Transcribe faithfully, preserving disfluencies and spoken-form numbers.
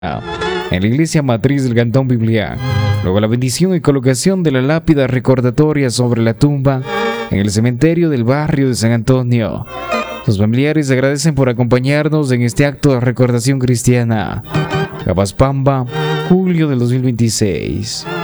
en la iglesia matriz del Cantón Biblia. Luego la bendición y colocación de la lápida recordatoria sobre la tumba en el cementerio del barrio de San Antonio. Los familiares agradecen por acompañarnos en este acto de recordación cristiana. Cabaspamba, julio del dos mil veintiséis.